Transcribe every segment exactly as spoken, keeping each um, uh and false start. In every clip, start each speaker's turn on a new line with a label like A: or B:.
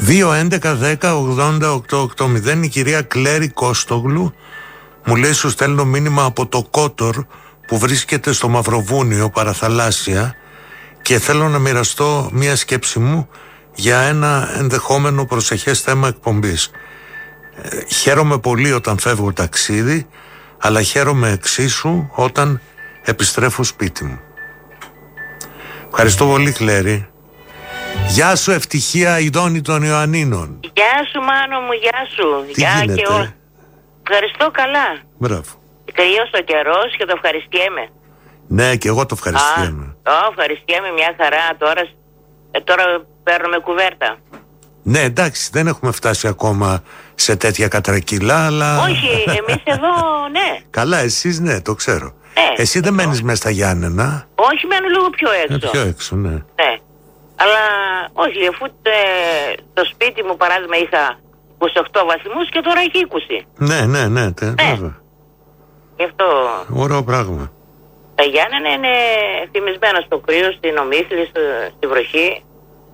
A: δύο έντεκα δέκα ογδόντα οκτώ ογδόντα. Η κυρία Κλέρη Κώστογλου μου λέει: σου στέλνω μήνυμα από το Κότορ που βρίσκεται στο Μαυροβούνιο, παραθαλάσσια, και θέλω να μοιραστώ μία σκέψη μου για ένα ενδεχόμενο προσεχές θέμα εκπομπής. Ε, χαίρομαι πολύ όταν φεύγω ταξίδι, αλλά χαίρομαι εξίσου όταν επιστρέφω σπίτι μου. Ευχαριστώ πολύ, Κλέρη. Γεια σου, ευτυχία Ιδώνη των Ιωαννίνων.
B: Γεια σου, Μάνο μου, γεια σου.
A: Τι
B: γεια
A: γίνεται?
B: Και ο... Ευχαριστώ, καλά.
A: Μπράβο.
B: Τελείωσε ο καιρός και το ευχαριστιέμαι.
A: Ναι, και εγώ το ευχαριστιέμαι.
B: Α, το ευχαριστιέμαι μια χαρά. Τώρα, ε, τώρα παίρνουμε κουβέρτα.
A: Ναι, εντάξει, δεν έχουμε φτάσει ακόμα σε τέτοια κατρακύλα, αλλά...
B: Όχι, εμείς εδώ, ναι.
A: Καλά, εσείς ναι, το ξέρω.
B: Ναι,
A: εσύ δεν
B: εδώ.
A: μένεις μες στα Γιάννενα?
B: Όχι, μένω λίγο πιο έξω.
A: Ε, πιο έξω, ναι.
B: Ναι. Αλλά όχι, αφού ε, το σπίτι μου παράδειγμα είχα είκοσι οκτώ βαθμούς και τώρα έχει είκοσι.
A: Ναι, ναι, ναι, τε,
B: ναι.
A: βέβαια.
B: Γι' αυτό...
A: Ωραίο πράγμα.
B: Τα Γιάννενα είναι θυμισμένα στο κρύο, στην ομίχλη, στο, στη βροχή.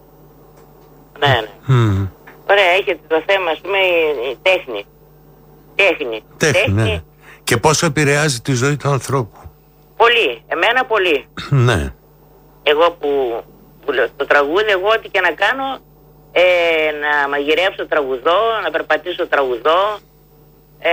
B: Ναι, ναι.
A: Mm.
B: Ωραία, έχετε το θέμα, ας πούμε, η, η τέχνη. Τέχνη.
A: Τέχνη, τέχνη, ναι. Και πόσο επηρεάζει τη ζωή του ανθρώπου?
B: Πολύ, εμένα πολύ.
A: Ναι.
B: Εγώ που, που λέω, το τραγούδι, εγώ ό,τι και να κάνω, ε, να μαγειρέψω τραγουδό, να περπατήσω τραγουδό. Ε,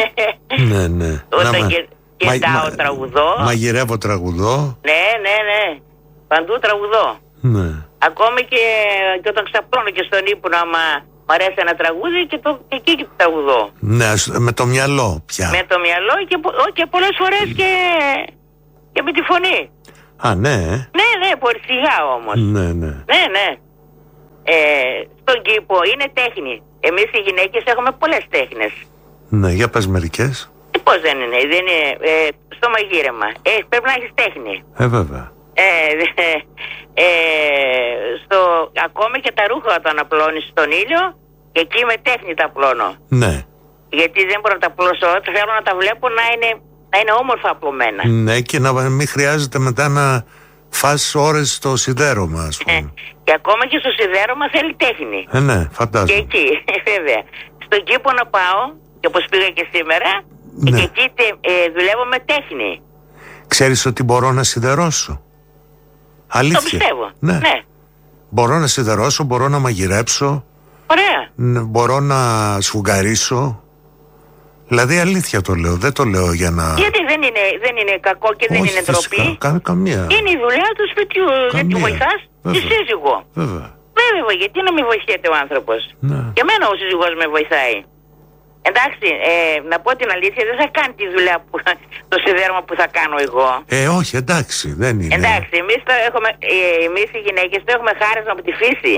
A: ναι, ναι.
B: Όταν
A: να,
B: και, κεντάω μα, τραγουδό.
A: Μαγειρεύω τραγουδό.
B: Ναι, ναι, ναι. Παντού τραγουδό.
A: Ναι.
B: Ακόμη και, και όταν ξαπλώνω και στον ύπνο, άμα μ' αρέσει ένα τραγούδι, και, το, και εκεί και το τραγουδό.
A: Ναι, με το μυαλό πια.
B: Με το μυαλό και, και πολλές φορές και, και με τη φωνή.
A: Α, ναι.
B: Ναι, ναι, πολύ σιγά όμως.
A: Ναι, ναι.
B: Ναι, ναι. Ε, στον κήπο είναι τέχνη. Εμείς οι γυναίκες έχουμε πολλές τέχνες.
A: Ναι, για πες μερικές.
B: Ε, πώς δεν είναι, δεν είναι ε, στο μαγείρεμα. Ε, πρέπει να έχεις τέχνη.
A: Ε, βέβαια.
B: Ε, ε, στο, ακόμη και τα ρούχα όταν απλώνεις στον ήλιο, και εκεί με τέχνη τα απλώνω.
A: Ναι.
B: Γιατί δεν μπορώ να τα απλώσω, θέλω να τα βλέπω να είναι, να είναι όμορφα απλωμένα.
A: Ναι, και να μην χρειάζεται μετά να φας ώρες στο σιδέρωμα, ας πούμε.
B: Ε, και ακόμα και στο σιδέρωμα θέλει τέχνη.
A: Ε, ναι, φαντάζομαι.
B: Και εκεί, βέβαια. Στον κήπο να πάω, και όπως πήγα και σήμερα, ναι. Και εκεί ε, δουλεύω με τέχνη.
A: Ξέρεις ότι μπορώ να σιδερώσω? Αλήθεια.
B: Το πιστεύω.
A: Ναι.
B: ναι.
A: Μπορώ να σιδερώσω, μπορώ να μαγειρέψω.
B: Ωραία.
A: Μπορώ να σφουγγαρίσω. Δηλαδή αλήθεια το λέω, δεν το λέω για να...
B: Γιατί δεν είναι, δεν είναι κακό και δεν
A: όχι,
B: είναι ντροπή.
A: Κα, καμία.
B: Είναι η δουλειά του σπιτιού. Γιατί βοηθάς τη σύζυγο.
A: Βέβαια.
B: Βέβαια, γιατί να μην βοηθιέται ο άνθρωπος.
A: Ναι.
B: Και εμένα ο σύζυγος με βοηθάει. Εντάξει, ε, να πω την αλήθεια, δεν θα κάνει τη δουλειά που, το σιδέρωμα που θα κάνω εγώ.
A: Ε, όχι, εντάξει, δεν είναι.
B: Εντάξει, εμείς, το έχουμε, ε, εμείς οι γυναίκες το έχουμε χάρισμα από τη φύση.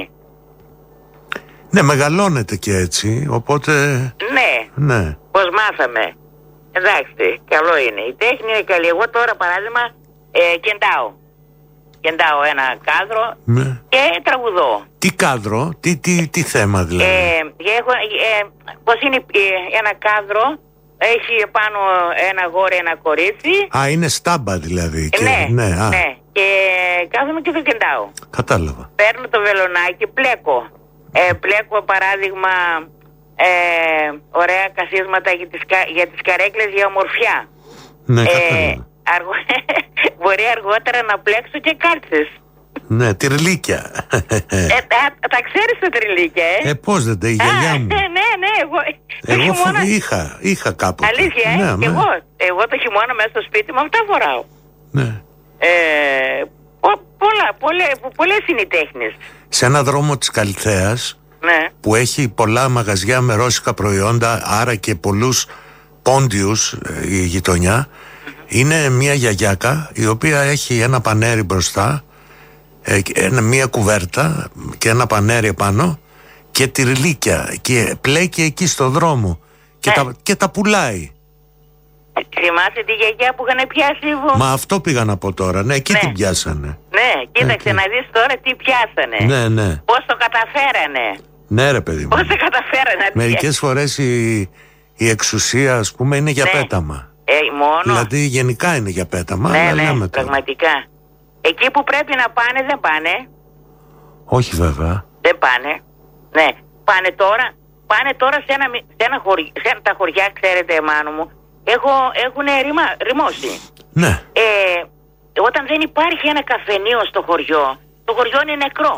A: Ναι, μεγαλώνεται και έτσι, οπότε...
B: Ναι,
A: ναι.
B: Πώς μάθαμε. Εντάξει, καλό είναι. Η τέχνη είναι καλή. Εγώ τώρα, παράδειγμα, ε, κεντάω. Κεντάω ένα κάδρο, ναι. Και τραγουδώ.
A: Τι κάδρο, τι, τι, τι θέμα δηλαδή?
B: Ε, έχω, ε, πώς είναι ε, ένα κάδρο, έχει πάνω ένα γόρι, ένα κορίτσι.
A: Α, είναι στάμπα δηλαδή. Και,
B: ναι,
A: ναι, α.
B: ναι. Και κάθομαι και το κεντάω.
A: Κατάλαβα.
B: Παίρνω το βελονάκι, πλέκω. Ε, πλέκω παράδειγμα ε, ωραία καθίσματα για τις, για τις καρέκλες για ομορφιά.
A: Ναι,
B: ε,
A: κατάλαβα.
B: Αργο... Μπορεί αργότερα να πλέξω και κάλτσες.
A: Ναι, τυρλίκια.
B: ε, τα, τα ξέρεις τα τυρλίκια, ε?
A: Ε, πώς δεν τα, η γιαγιά μου.
B: Ναι, ναι, ναι, εγώ...
A: Εγώ
B: χειμώνα...
A: είχα, είχα κάποτε.
B: Αλήθεια, ε?
A: Ναι,
B: και εγώ, εγώ το χειμώνα μέσα στο σπίτι μου αυτά φοράω.
A: Ναι.
B: Ε, πο, πολλά, πολλές, πολλές είναι οι τέχνες.
A: Σε ένα δρόμο της Καλυθέας,
B: ναι.
A: Που έχει πολλά μαγαζιά με ρώσικα προϊόντα, άρα και πολλούς πόντιους η γειτονιά, mm-hmm. Είναι μια γιαγιάκα η οποία έχει ένα πανέρι μπροστά, ε, μια κουβέρτα και ένα πανέρι επάνω και τυρλίκια και πλέκει εκεί στο δρόμο και, ε. τα, και τα πουλάει.
B: Θυμάσαι τη γιαγιά που είχαν πιάσει εγώ?
A: Μα αυτό πήγα να πω τώρα, ναι, εκεί ναι. Την πιάσανε.
B: Ναι, κοίταξε ε, να δεις τώρα τι πιάσανε.
A: Ναι, ναι.
B: Πώς το καταφέρανε.
A: Ναι ρε παιδί μου.
B: Πώς το καταφέρανε.
A: Μερικές φορές η, η εξουσία ας πούμε είναι για ναι. Πέταμα.
B: Ε, μόνο.
A: Δηλαδή γενικά είναι για πέταμα.
B: Ναι,
A: αλλά
B: ναι,
A: λέμε
B: πραγματικά. Εκεί που πρέπει να πάνε δεν πάνε.
A: Όχι βέβαια.
B: Δεν πάνε. Ναι. Πάνε τώρα, πάνε τώρα σε ένα, σε ένα χωρί, σε ένα, τα χωριά, ξέρετε, Μάνο μου, έχω, έχουν ρημα, ρημώσει.
A: Ναι.
B: Ε, όταν δεν υπάρχει ένα καφενείο στο χωριό, το χωριό είναι νεκρό.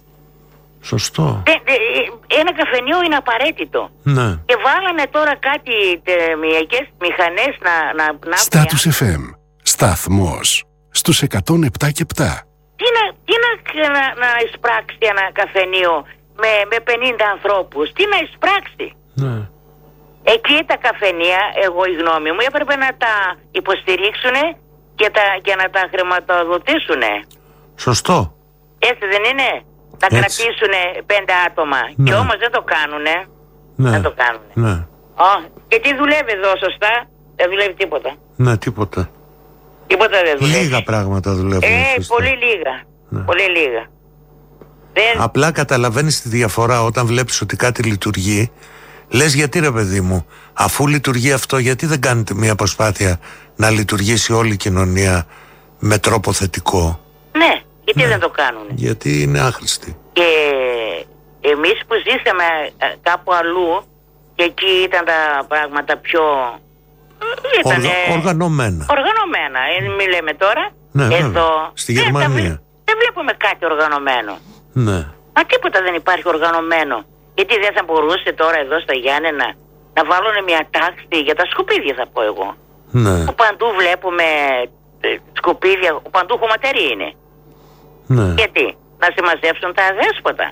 A: Σωστό.
B: Δε, δε, ένα καφενείο είναι απαραίτητο.
A: Ναι.
B: Και βάλανε τώρα κάτι τεμιακές μηχανές να, να, να
C: Status εφ εμ. Σταθμός στους εκατόν επτά και επτά.
B: Τι να, τι να, να, να εισπράξει ένα καφενείο με, με πενήντα ανθρώπους? Τι να εισπράξει?
A: Ναι.
B: Εκεί τα καφενεία, εγώ η γνώμη μου, έπρεπε να τα υποστηρίξουν και, τα, και να τα χρηματοδοτήσουν.
A: Σωστό.
B: Έτσι δεν είναι? Να κρατήσουν πέντε άτομα.
A: Ναι.
B: Και όμως δεν το κάνουνε.
A: Ναι.
B: Δεν το κάνουνε.
A: Ναι.
B: Oh, και τι δουλεύει εδώ σωστά? Δεν δουλεύει τίποτα.
A: Ναι, τίποτα.
B: Τίποτα δεν δουλεύει.
A: Λίγα πράγματα δουλεύουν.
B: Ε,
A: σωστά.
B: πολύ λίγα.
A: Ναι.
B: Πολύ λίγα. Δεν...
A: Απλά καταλαβαίνεις τη διαφορά όταν βλέπεις ότι κάτι λειτουργεί. Λες, γιατί ρε παιδί μου, αφού λειτουργεί αυτό, γιατί δεν κάνετε μια προσπάθεια να λειτουργήσει όλη η κοινωνία με τρόπο θετικό?
B: Ναι, γιατί
A: Ναι.
B: δεν το κάνουνε?
A: Γιατί είναι άχρηστη.
B: Και εμείς που ζήσαμε κάπου αλλού, και εκεί ήταν τα πράγματα πιο... Ήτανε...
A: Οργα... Οργανωμένα.
B: Οργανωμένα, ε, μη λέμε τώρα.
A: Ναι,
B: εδώ...
A: βέβαια. Στη
B: δεν,
A: Γερμανία.
B: τα βλέ- δεν βλέπουμε κάτι οργανωμένο.
A: Ναι.
B: Μα τίποτα δεν υπάρχει οργανωμένο. Γιατί δεν θα μπορούσε τώρα εδώ στα Γιάννενα να βάλουν μια τάξη για τα σκουπίδια, θα πω εγώ.
A: Ναι.
B: Που παντού βλέπουμε ε, σκουπίδια, παντού χωματερή είναι.
A: Ναι.
B: Γιατί? Να συμμαζεύσουν τα αδέσποτα.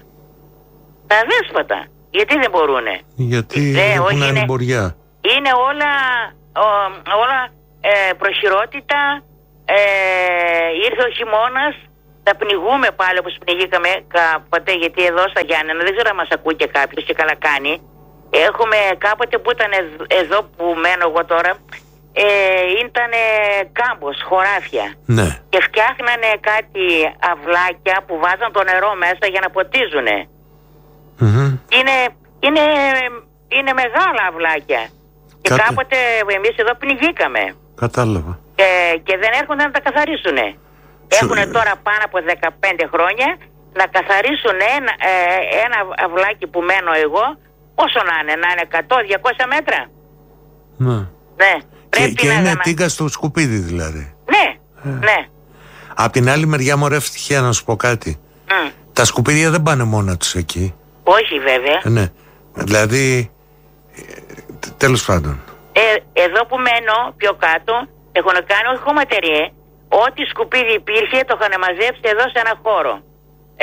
B: Τα αδέσποτα. Γιατί δεν μπορούνε?
A: Γιατί
B: Δε,
A: έχουν
B: όχι, είναι,
A: ανεμποριά.
B: είναι όλα, ο, όλα ε, προχειρότητα. Ε, ήρθε ο χειμώνας. Θα πνιγούμε πάλι όπως πνιγήκαμε κάποτε, γιατί εδώ στα Γιάννενα, δεν ξέρω αν μας ακούει και κάποιος και καλά κάνει. Έχουμε κάποτε που ήταν εδώ που μένω εγώ τώρα, ε, ήταν κάμπος, χωράφια.
A: Ναι.
B: Και φτιάχνανε κάτι αυλάκια που βάζαν το νερό μέσα για να ποτίζουνε.
A: Mm-hmm.
B: Είναι, είναι, είναι μεγάλα αυλάκια. Και
A: Κάτι...
B: κάποτε εμείς εδώ πνιγήκαμε.
A: Κατάλαβα.
B: Και, και δεν έρχονται να τα καθαρίσουνε. Έχουν τώρα πάνω από δεκαπέντε χρόνια να καθαρίσουν ένα, ε, ένα αυλάκι που μένω εγώ, όσο να είναι, να είναι εκατό με διακόσια μέτρα.
A: Ναι.
B: Ναι.
A: Και, και
B: να
A: είναι
B: γαμα...
A: τίγκα στο σκουπίδι δηλαδή.
B: Ναι,
A: ε.
B: ναι.
A: Απ' την άλλη μεριά, μωρέ, ευτυχία να σου πω κάτι.
B: Mm.
A: Τα σκουπίδια δεν πάνε μόνα τους εκεί.
B: Όχι βέβαια.
A: Ε, ναι. Δηλαδή, τέλος πάντων.
B: Ε, εδώ που μένω πιο κάτω έχουν κάνει όχι χωματερή. Ό,τι σκουπίδι υπήρχε το είχαν μαζέψει εδώ σε ένα χώρο. Ε,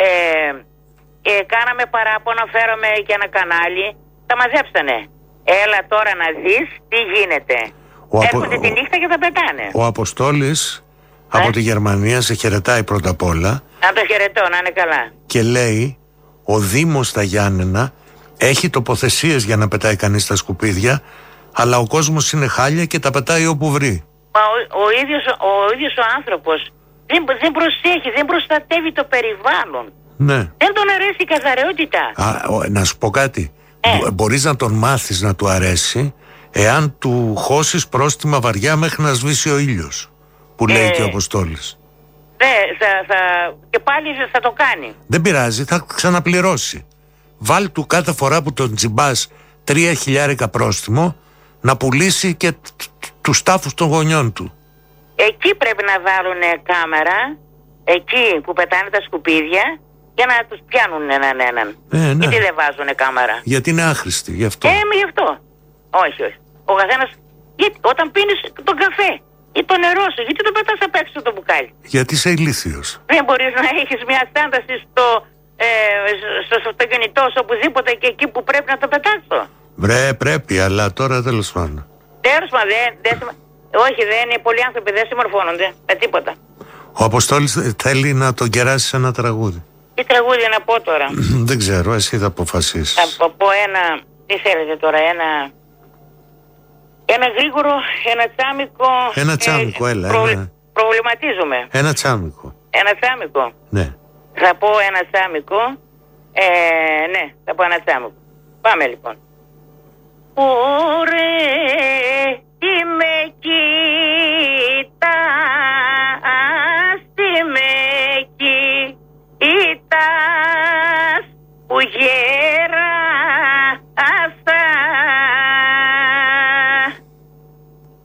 B: ε, κάναμε παράπονο, φέραμε και ένα κανάλι. Τα μαζέψανε. Έλα τώρα να δεις τι γίνεται.
A: Ο
B: Έρχονται
A: απο...
B: τη νύχτα και τα πετάνε.
A: Ο Αποστόλης
B: ε?
A: από τη Γερμανία σε χαιρετάει πρώτα απ' όλα.
B: Να το χαιρετώ, να είναι καλά.
A: Και λέει, ο Δήμος στα Γιάννενα έχει τοποθεσίες για να πετάει κανείς τα σκουπίδια, αλλά ο κόσμος είναι χάλια και τα πετάει όπου βρει.
B: Μα ο, ο, ίδιος, ο ίδιος ο άνθρωπος δεν, δεν προσέχει, δεν προστατεύει το περιβάλλον.
A: Ναι.
B: Δεν τον αρέσει η καθαρότητα.
A: Α, ο, να σου πω κάτι.
B: Ε.
A: Μπο, μπορείς να τον μάθεις να του αρέσει εάν του χώσεις πρόστιμα βαριά μέχρι να σβήσει ο ήλιος, που λέει ε. και ο Αποστόλης.
B: Ναι, θα, θα, και πάλι θα το κάνει.
A: Δεν πειράζει, θα ξαναπληρώσει. Βάλ του κάθε φορά που τον τζιμπάς τρία χιλιάρικα πρόστιμο να πουλήσει και τους τάφους των γονιών του.
B: Εκεί πρέπει να βάλουν κάμερα, εκεί που πετάνε τα σκουπίδια, για να τους πιάνουν έναν έναν.
A: Ε, ναι.
B: Γιατί δεν βάζουν κάμερα?
A: Γιατί είναι άχρηστοι, γι' αυτό.
B: Ε, γι' αυτό. Όχι, όχι. Ο καθένας, γιατί, όταν πίνεις τον καφέ ή το νερό σου, γιατί το πετάς απ' έξω το μπουκάλι?
A: Γιατί είσαι ηλίθιος.
B: Δεν μπορείς να έχεις μια στάνταση στο, ε, στο, στο αυτοκίνητό σου, οπουδήποτε, και εκεί που πρέπει να το πετάξω.
A: Βρε, πρέπει, αλλά τώρα τέλος πάντων.
B: Τέλος πάντων, δεν, δεν, όχι, δεν είναι, πολλοί άνθρωποι δεν συμμορφώνονται με τίποτα.
A: Ο Αποστόλης θέλει να τον κεράσει σε ένα τραγούδι.
B: Τι τραγούδι να πω τώρα?
A: Δεν ξέρω, εσύ θα αποφασίσεις.
B: Θα πω ένα, τι θέλετε τώρα, ένα, ένα γρήγορο, ένα τσάμικο.
A: Ένα τσάμικο, ε, έλα.
B: Προ,
A: ένα...
B: Προβληματίζουμε.
A: Ένα τσάμικο.
B: Ένα τσάμικο.
A: Ναι.
B: Θα πω ένα τσάμικο. Ε, ναι, θα πω ένα τσάμικο. Πάμε λοιπόν. Ωραία, είμαι εκεί